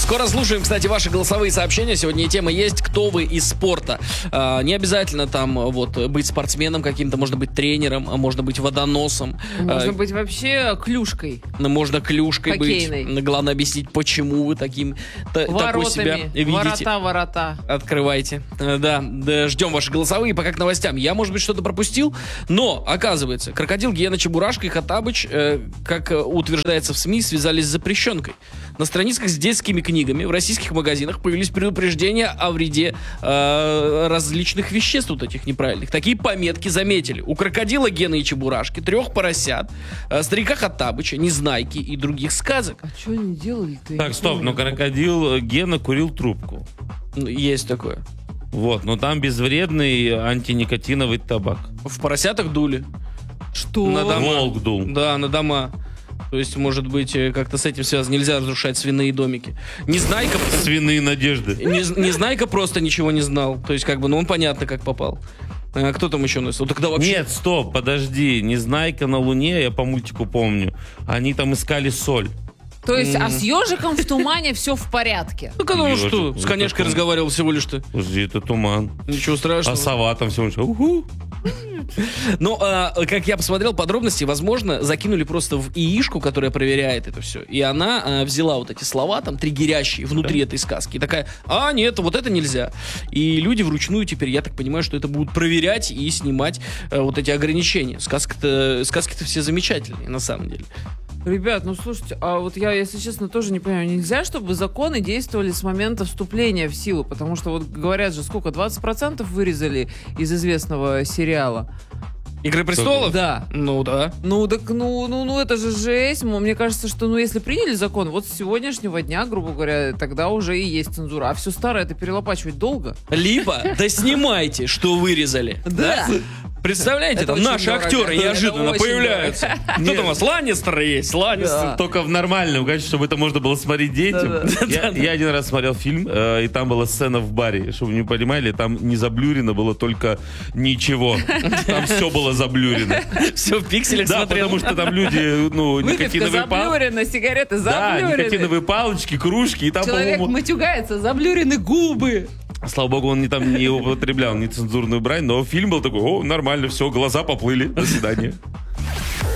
Скоро слушаем, кстати, ваши голосовые сообщения. Сегодня и тема есть «Кто вы из спорта?». Не обязательно там вот быть спортсменом каким-то, можно быть тренером, можно быть водоносом. Можно быть вообще клюшкой. Можно клюшкой хоккейной быть. Главное объяснить, почему вы такой себя видите. Ворота. Открывайте. Да, ждем ваши голосовые. Пока к новостям. Я, может быть, что-то пропустил, но, оказывается, крокодил Гена Чебурашка и Хоттабыч, как утверждается в СМИ, связались с запрещенкой. На страницах с детскими книгами в российских магазинах появились предупреждения о вреде различных веществ вот этих неправильных. Такие пометки заметили. У крокодила Гены и Чебурашки, 3 поросят, старика Хоттабыча, Незнайки и других сказок. А что они делали-то? Так, стоп, но крокодил Гена курил трубку. Есть такое. Вот, но там безвредный антиникотиновый табак. В поросятах дули. Что? На дома. Волк дул. Да, на дома. То есть, может быть, как-то с этим связано. Нельзя разрушать свиные домики. Незнайка... Свиные надежды. Незнайка просто ничего не знал. То есть, как бы, ну он понятно, как попал. А кто там еще у нас? Вот тогда вообще... Нет, стоп, подожди. Незнайка на Луне, я по мультику помню. Они там искали соль. То есть, а с ежиком в тумане все в порядке? Ну, потому Ёжик, что с конешкой это разговаривал всего лишь-то. Подожди, это туман. Ничего А страшного. сова там всего лишь. Уху. Ну, как я посмотрел подробности, возможно, закинули просто в ИИшку, которая проверяет это все. И она взяла вот эти слова, там, триггерящие внутри этой сказки. И такая, нет, вот это нельзя. И люди вручную теперь, я так понимаю, что это будут проверять и снимать вот эти ограничения. Сказки-то все замечательные, на самом деле. Ребят, ну слушайте, а вот я, если честно, тоже не понимаю, нельзя, чтобы законы действовали с момента вступления в силу, потому что вот говорят же, сколько, 20% вырезали из известного сериала? «Игры престолов»? Да. Ну да. Ну так, ну это же жесть. Мне кажется, что если приняли закон, вот с сегодняшнего дня, грубо говоря, тогда уже и есть цензура. А все старое это перелопачивать долго. Либо доснимайте, что вырезали. Да. Представляете, Это там наши дорого. актеры Это неожиданно очень появляются. Кто там у вас? Ланнистер есть, Ланнистер. Только в нормальном качестве, чтобы это можно было смотреть детям. Я один раз смотрел фильм, и там была сцена в баре. Чтобы вы не понимали, там не заблюрено было только ничего. Там все было заблюрено. Все в пикселях Да, смотрел. потому что там люди, Выпивка никотиновые палочки. заблюрена, сигареты Да, заблюрены. никотиновые палочки, кружки. И там, Человек по-моему, матюгается, заблюрены губы. слава богу, он не употреблял нецензурную брань, но фильм был такой, нормально, все, глаза поплыли, до свидания.